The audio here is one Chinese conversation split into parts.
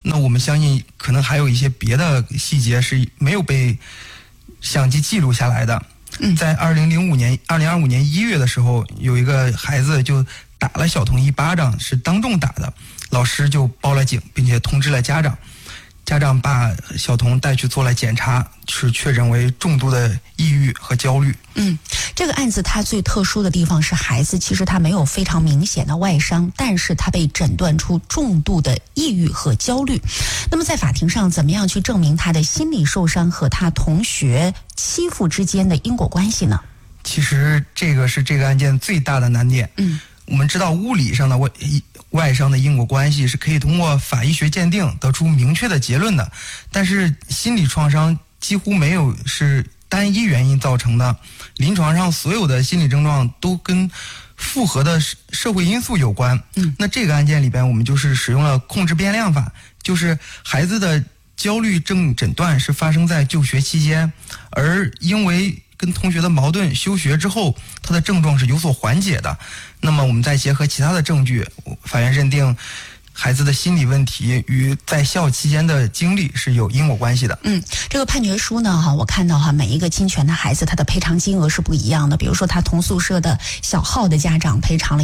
那我们相信可能还有一些别的细节是没有被相机记录下来的。在2025年1月的时候，有一个孩子就打了小童一巴掌，是当众打的，老师就报了警，并且通知了家长。家长把小童带去做了检查，是确诊为重度的抑郁和焦虑。 这个案子它最特殊的地方是孩子其实他没有非常明显的外伤，但是他被诊断出重度的抑郁和焦虑。那么在法庭上怎么样去证明他的心理受伤和他同学欺负之间的因果关系呢？ 其实这个是这个案件最大的难点。我们知道物理上的外伤的因果关系是可以通过法医学鉴定得出明确的结论的，但是心理创伤几乎没有是单一原因造成的。临床上所有的心理症状都跟复合的社会因素有关。那这个案件里边，我们就是使用了控制变量法，就是孩子的焦虑症诊断是发生在就学期间，而因为跟同学的矛盾，休学之后他的症状是有所缓解的。那么我们再结合其他的证据，法院认定孩子的心理问题与在校期间的经历是有因果关系的。 这个判决书呢，我看到每一个侵权的孩子他的赔偿金额是不一样的。比如说他同宿舍的小浩的家长赔偿了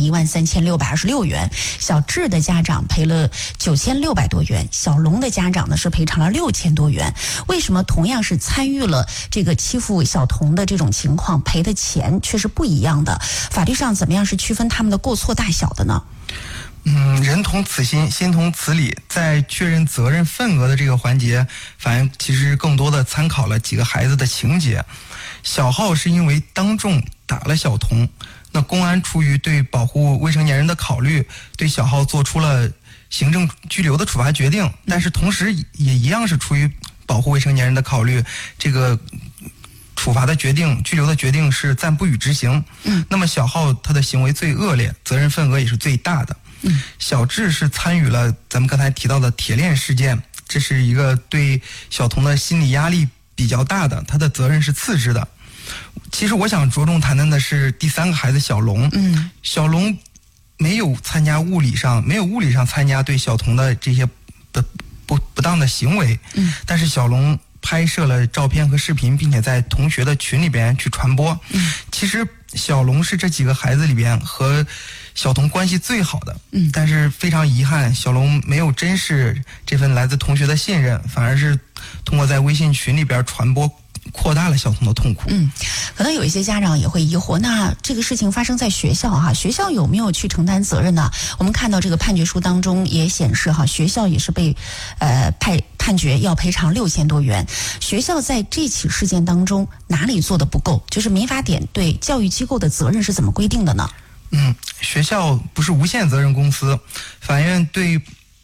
13626元，小智的家长赔了9600多元，小龙的家长呢是赔偿了6000多元。为什么同样是参与了这个欺负小童的这种情况，赔的钱却是不一样的？法律上怎么样是区分他们的过错大小的呢？ 人同此心，心同此理。在确认责任份额的这个环节，法院其实更多的参考了几个孩子的情节。小浩是因为当众打了小童，那公安出于对保护未成年人的考虑，对小浩做出了行政拘留的处罚决定，但是同时也一样是出于保护未成年人的考虑，这个处罚的决定、拘留的决定是暂不予执行。那么小浩他的行为最恶劣，责任份额也是最大的。小智是参与了咱们刚才提到的铁链事件，这是一个对小童的心理压力比较大的，他的责任是次之的。其实我想着重谈的是第三个孩子小龙。小龙没有物理上参加对小童的这些不当的行为，但是小龙拍摄了照片和视频，并且在同学的群里边去传播。其实小龙是这几个孩子里边和小童关系最好的，但是非常遗憾，小龙没有珍视这份来自同学的信任，反而是通过在微信群里边传播，扩大了小童的痛苦。 可能有一些家长也会疑惑，那这个事情发生在学校学校有没有去承担责任呢？我们看到这个判决书当中也显示学校也是被判决要赔偿6000多元。学校在这起事件当中哪里做的不够？就是民法典对教育机构的责任是怎么规定的呢？ 学校不是无限责任公司，法院对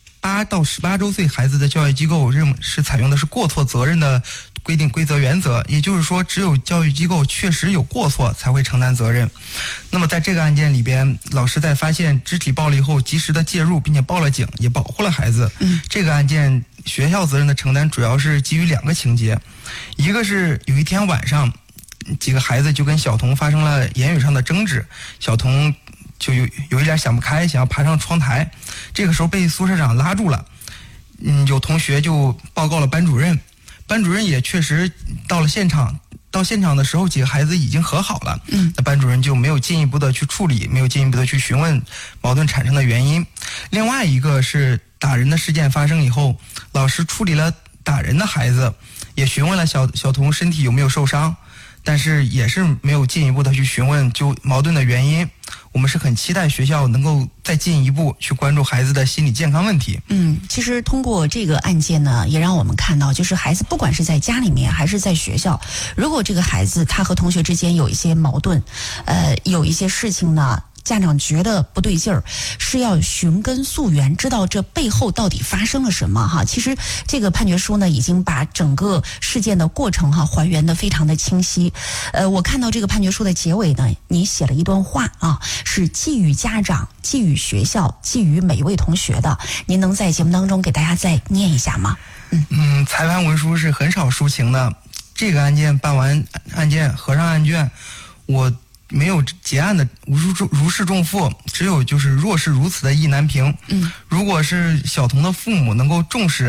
8到18周岁孩子的教育机构是采用的是过错责任的规则原则，也就是说只有教育机构确实有过错才会承担责任。那么在这个案件里边，老师在发现肢体暴力后及时的介入，并且报了警，也保护了孩子。这个案件学校责任的承担主要是基于2个情节，一个是有一天晚上几个孩子就跟小童发生了言语上的争执，小童就有一点想不开，想要爬上窗台，这个时候被苏社长拉住了。有同学就报告了班主任，班主任也确实到了现场，到现场的时候几个孩子已经和好了。那班主任就没有进一步的去处理，没有进一步的去询问矛盾产生的原因。另外一个是打人的事件发生以后，老师处理了打人的孩子，也询问了小童身体有没有受伤，但是也是没有进一步的去询问就矛盾的原因。我们是很期待学校能够再进一步去关注孩子的心理健康问题。 其实通过这个案件呢，也让我们看到，就是孩子不管是在家里面还是在学校，如果这个孩子他和同学之间有一些矛盾，有一些事情呢，家长觉得不对劲儿，是要寻根溯源，知道这背后到底发生了什么其实这个判决书呢，已经把整个事件的过程还原的非常的清晰。我看到这个判决书的结尾呢，你写了一段话是寄予家长、寄予学校、寄予每一位同学的。您能在节目当中给大家再念一下吗？ 裁判文书是很少抒情的。这个案件办完案件，合上案卷，我没有结案的如释重负，只有就是若是如此的意难平。如果是小童的父母能够重视